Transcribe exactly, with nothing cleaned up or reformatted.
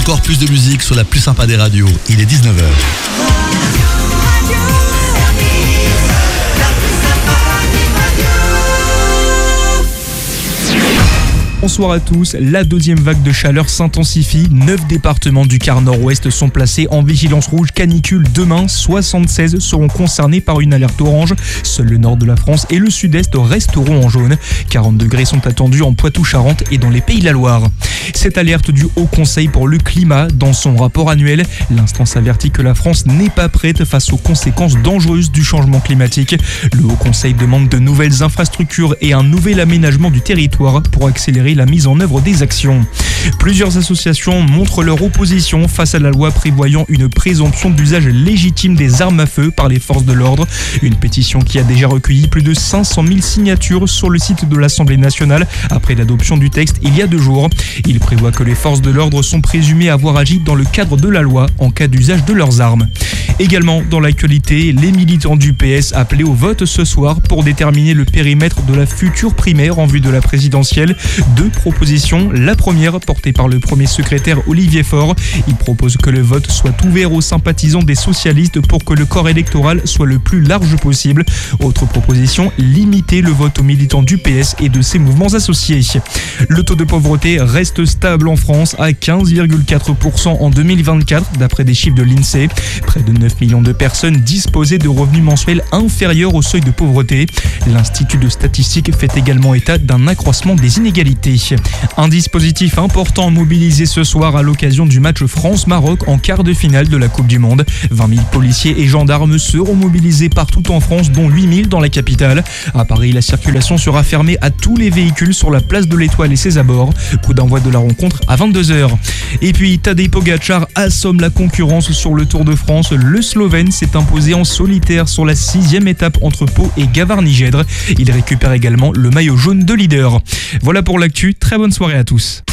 encore plus de musique sur la plus sympa des radios. Il est dix-neuf heures. Bonsoir à tous, la deuxième vague de chaleur s'intensifie. Neuf départements du quart nord-ouest sont placés en vigilance rouge canicule. Demain, soixante-seize seront concernés par une alerte orange. Seul le nord de la France et le sud-est resteront en jaune. quarante degrés sont attendus en Poitou-Charentes et dans les Pays de la Loire. Cette alerte du Haut Conseil pour le climat, dans son rapport annuel, l'instance avertit que la France n'est pas prête face aux conséquences dangereuses du changement climatique. Le Haut Conseil demande de nouvelles infrastructures et un nouvel aménagement du territoire pour accélérer la mise en œuvre des actions. Plusieurs associations montrent leur opposition face à la loi prévoyant une présomption d'usage légitime des armes à feu par les forces de l'ordre. Une pétition qui a déjà recueilli plus de cinq cent mille signatures sur le site de l'Assemblée nationale après l'adoption du texte il y a deux jours. Il prévoit que les forces de l'ordre sont présumées avoir agi dans le cadre de la loi en cas d'usage de leurs armes. Également dans l'actualité, les militants du P S appelés au vote ce soir pour déterminer le périmètre de la future primaire en vue de la présidentielle. Deux propositions. La première, portée par le premier secrétaire Olivier Faure. Il propose que le vote soit ouvert aux sympathisants des socialistes pour que le corps électoral soit le plus large possible. Autre proposition, limiter le vote aux militants du P S et de ses mouvements associés. Le taux de pauvreté reste stable en France à quinze virgule quatre pour cent en deux mille vingt-quatre, d'après des chiffres de l'INSEE. Près de neuf millions de personnes disposaient de revenus mensuels inférieurs au seuil de pauvreté. L'Institut de statistique fait également état d'un accroissement des inégalités. Un dispositif important mobilisé ce soir à l'occasion du match France-Maroc en quart de finale de la Coupe du Monde. vingt mille policiers et gendarmes seront mobilisés partout en France, dont huit mille dans la capitale. À Paris, la circulation sera fermée à tous les véhicules sur la place de l'Étoile et ses abords. Coup d'envoi de la rencontre à vingt-deux heures. Et puis, Tadej Pogačar assomme la concurrence sur le Tour de France. Le Slovène s'est imposé en solitaire sur la sixième étape entre Pau et Gavarnie-Gèdre. Il récupère également le maillot jaune de leader. Voilà pour l'actu. Très bonne soirée à tous.